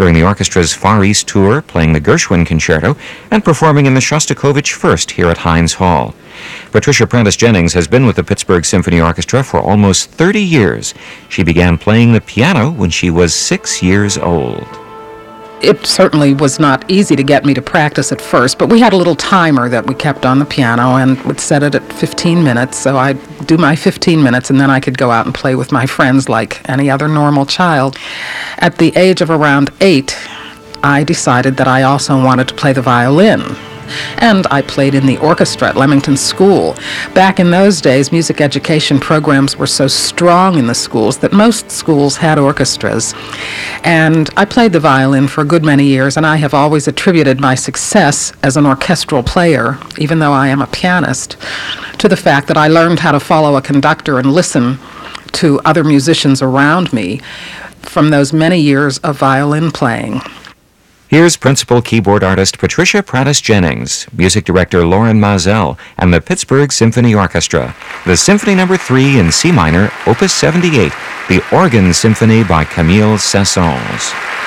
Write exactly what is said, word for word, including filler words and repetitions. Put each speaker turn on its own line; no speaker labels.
during the orchestra's Far East tour, playing the Gershwin Concerto, and performing in the Shostakovich First here at Heinz Hall. Patricia Prentice Jennings has been with the Pittsburgh Symphony Orchestra for almost thirty years. She began playing the piano when she was six years old.
It certainly was not easy to get me to practice at first, but we had a little timer that we kept on the piano and would set it at fifteen minutes, so I'd do my fifteen minutes and then I could go out and play with my friends like any other normal child. At the age of around eight, I decided that I also wanted to play the violin. And I played in the orchestra at Leamington School. Back in those days, music education programs were so strong in the schools that most schools had orchestras. And I played the violin for a good many years, and I have always attributed my success as an orchestral player, even though I am a pianist, to the fact that I learned how to follow a conductor and listen to other musicians around me from those many years of violin playing.
Here's principal keyboard artist Patricia Prentice Jennings, music director Lauren Mazel, and the Pittsburgh Symphony Orchestra. The Symphony Number three in C minor, Opus seventy-eight, the Organ Symphony by Camille Saint-Saëns.